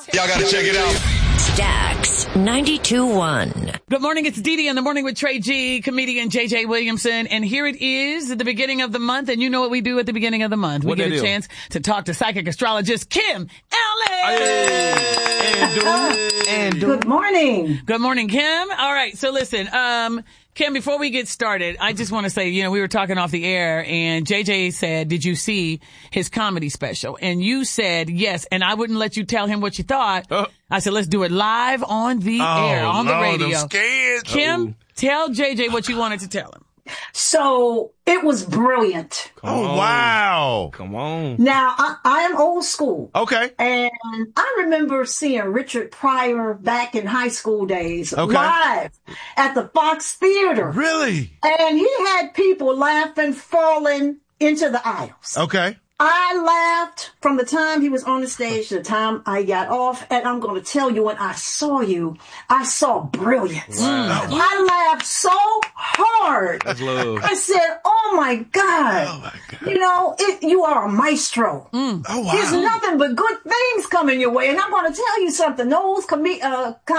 Y'all gotta check it out. Stacks 92.1. Good morning. It's Dee Dee in the morning with Trey G, comedian JJ Williamson. And here it is at the beginning of the month. And you know what we do at the beginning of the month. We get a chance to talk to psychic astrologist Kim Ellis. Good morning. Good morning, Kim. All right. So listen, Kim, before we get started, I just want to say, we were talking off the air and JJ said, did you see his comedy special? And you said yes. And I wouldn't let you tell him what you thought. I said, let's do it live on the air, on the radio. I'm scared. Kim, tell JJ what you wanted to tell him. So it was brilliant. Wow. Come on. Now, I am old school. Okay. And I remember seeing Richard Pryor back in high school days live at the Fox Theater. Really? And he had people laughing, falling into the aisles. Okay. I laughed from the time he was on the stage to the time I got off. And I'm going to tell you, when I saw you, I saw brilliance. Wow. I laughed so hard. That's love. I said, oh my God. You are a maestro. Oh, wow. There's nothing but good things coming your way. And I'm going to tell you something. Those